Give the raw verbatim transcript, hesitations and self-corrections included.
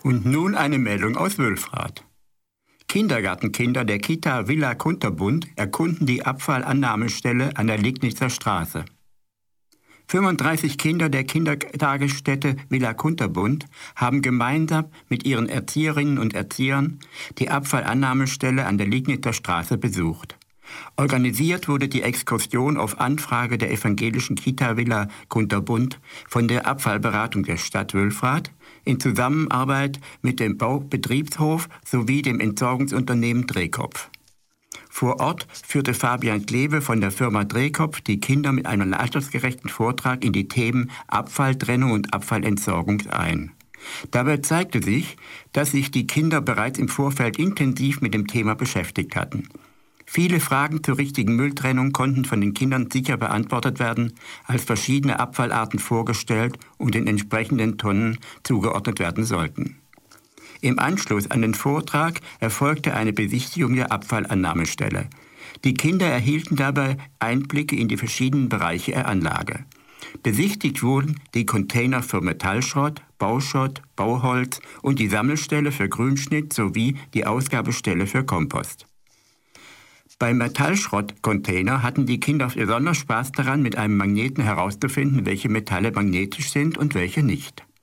Und nun eine Meldung aus Wülfrath. Kindergartenkinder der Kita Villa Kunterbund erkunden die Abfallannahmestelle an der Liegnitzer Straße. fünfunddreißig Kinder der Kindertagesstätte Villa Kunterbund haben gemeinsam mit ihren Erzieherinnen und Erziehern die Abfallannahmestelle an der Liegnitzer Straße besucht. Organisiert wurde die Exkursion auf Anfrage der evangelischen Kita Villa Kunterbund von der Abfallberatung der Stadt Wülfrath in Zusammenarbeit mit dem Baubetriebshof sowie dem Entsorgungsunternehmen Drehkopf. Vor Ort führte Fabian Kleve von der Firma Drehkopf die Kinder mit einem altersgerechten Vortrag in die Themen Abfalltrennung und Abfallentsorgung ein. Dabei zeigte sich, dass sich die Kinder bereits im Vorfeld intensiv mit dem Thema beschäftigt hatten. Viele Fragen zur richtigen Mülltrennung konnten von den Kindern sicher beantwortet werden, als verschiedene Abfallarten vorgestellt und den entsprechenden Tonnen zugeordnet werden sollten. Im Anschluss an den Vortrag erfolgte eine Besichtigung der Abfallannahmestelle. Die Kinder erhielten dabei Einblicke in die verschiedenen Bereiche der Anlage. Besichtigt wurden die Container für Metallschrott, Bauschrott, Bauholz und die Sammelstelle für Grünschnitt sowie die Ausgabestelle für Kompost. Beim Metallschrottcontainer hatten die Kinder besonders Spaß daran, mit einem Magneten herauszufinden, welche Metalle magnetisch sind und welche nicht.